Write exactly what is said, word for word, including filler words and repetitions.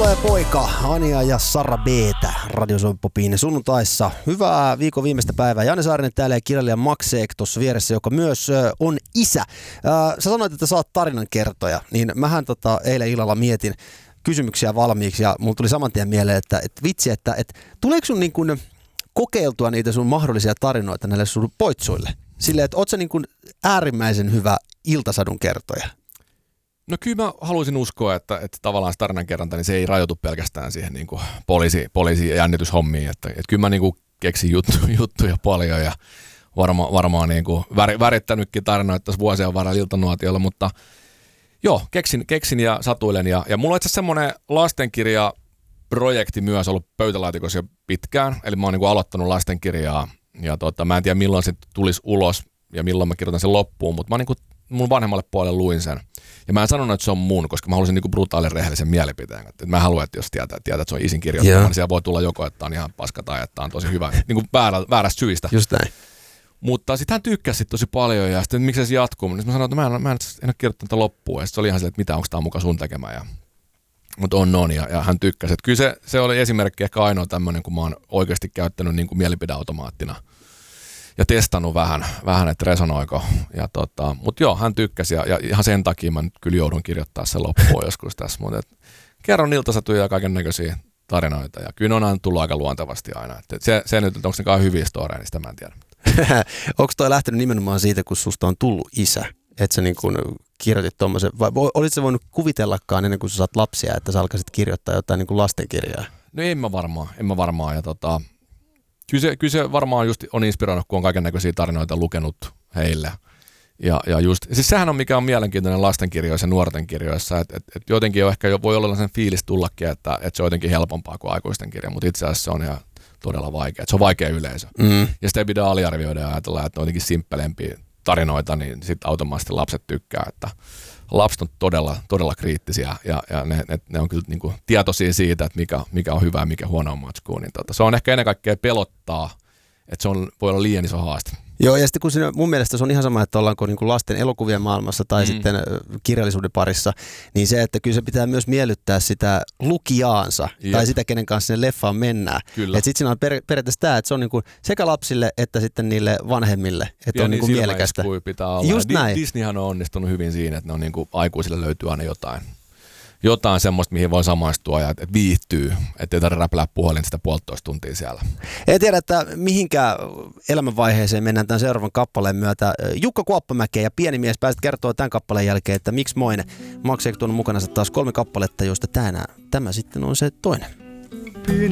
tulee poika, Anja ja Sara B:tä Radio Suomi Popin sunnuntaissa. Hyvää viikon viimeistä päivää. Janne Saarinen täällä ja kirjailija Max Ek tuossa vieressä, joka myös ö, on isä. Ö, sä sanoit, että sä oot tarinankertoja, niin mähän tota, eilen illalla mietin kysymyksiä valmiiksi ja mulla tuli saman tien mieleen, että, että vitsi, että, että tuleeko sun niin kuin kokeiltua niitä sun mahdollisia tarinoita näille sun poitsuille? Silleen, että oot sä niin kuin äärimmäisen hyvä iltasadun kertoja? No kyllä mä haluaisin uskoa, että, että tavallaan se tarinankerronta, niin se ei rajoitu pelkästään siihen niin kuin poliisi, poliisi- ja jännityshommiin. Että, että kyllä mä niin kuin keksin juttu, juttuja paljon ja varma, varmaan niin kuin vär, värittänytkin tarinoita tässä vuosien varrella iltanuotiolla, mutta joo, keksin, keksin ja satuilen. Ja, ja mulla on itse asiassa semmoinen lastenkirjaprojekti myös ollut pöytälaatikossa jo pitkään, eli mä oon niin kuin aloittanut lastenkirjaa ja tota, mä en tiedä milloin se tulisi ulos ja milloin mä kirjoitan sen loppuun, mutta mä oon niin kuin mun vanhemmalle puolelle luin sen. Ja mä en sanonut, että se on mun, koska mä halusin niinku brutaalin rehellisen mielipiteen. Että mä haluan, että jos tietää, tietää että se on isin kirjoittama, yeah. niin siellä voi tulla joko, että on ihan paska tai että on tosi hyvä. Niin kuin väärä, väärästä syistä. Just näin. Mutta sitten hän tykkäsi tosi paljon ja sitten miksi se jatkuu. Niin mä sanoin, että mä en, mä en, en ole kirjoittanut loppuun. Ja sitten se oli ihan silleen, että mitä, onko tämä muka sun tekemä. Ja, mutta on on ja, ja hän tykkäsi. Että kyllä se, se oli esimerkki ehkä ainoa tämmöinen, kun mä oon oikeasti käyttänyt niin kuin mielipideautomaattina. Ja testannut vähän, vähän että resonoiko. Ja tota, mutta joo, hän tykkäsi ja, ja ihan sen takia mä nyt kyllä joudun kirjoittaa sen loppuun joskus tässä. Mutta kerron iltasatuja ja kaiken näköisiä tarinoita ja kyllä ne on aina tullut aika luontevasti aina. Et se, se nyt, onko nekaan hyviä storeja, niin sitä mä en tiedä. Onko toi lähtenyt nimenomaan siitä, kun susta on tullut isä? Että sä niin kun kirjoitit tommosen, vai olit sä voinut kuvitellakaan ennen kuin sä saat lapsia, että sä alkaisit kirjoittaa jotain niin kuin lastenkirjaa? No en mä varmaan, en mä varmaan. Ja tota, Kyllä se, kyllä se varmaan just on inspiroinut, kun on kaikennäköisiä tarinoita lukenut heille. Ja, ja just, siis sehän on mikä on mielenkiintoinen lastenkirjoissa ja nuorten kirjoissa, että et, et jotenkin jo ehkä jo voi olla sen fiilis tullakin, että et se on jotenkin helpompaa kuin aikuisten kirja, mutta itse asiassa se on ihan todella vaikea. Et se on vaikea yleisö. Mm. Ja sitä ei pidä aliarvioida ja ajatella, että on jotenkin simppelempiä tarinoita, niin sitten automaattisesti lapset tykkää, että lapset on todella, todella kriittisiä ja, ja ne, ne, ne on kyllä niin kuin tietoisia siitä, että mikä, mikä on hyvä ja mikä huono on matskua. Niin tota, se on ehkä ennen kaikkea pelottaa, että se on, voi olla liian iso haaste. Joo, ja sitten kun siinä, mun mielestä se on ihan sama, että ollaanko niin kuin lasten elokuvien maailmassa tai mm. sitten kirjallisuuden parissa, niin se, että kyllä se pitää myös miellyttää sitä lukijaansa Jep. tai sitä, kenen kanssa sinne leffaan mennään. Että sitten siinä on per, periaatteessa tämä, että se on niin kuin sekä lapsille että sitten niille vanhemmille, että ja on niin niin kuin mielekästä. Pitää olla. Just näin. Disneyhän on onnistunut hyvin siinä, että ne on niin kuin, aikuisille löytyy aina jotain. Jotain semmoista, mihin voi samaistua ja että viihtyy, ettei tarvitse räplää puhelin sitä puolitoista tuntia siellä. En tiedä, että mihinkä elämänvaiheeseen mennään tämän seuraavan kappaleen myötä. Jukka Kuoppamäkeä ja Pieni mies pääset kertoa tämän kappaleen jälkeen, että miksi moinen. Max Ek tuonut mukanansa taas kolme kappaletta, joista tänään, tämä sitten on se toinen.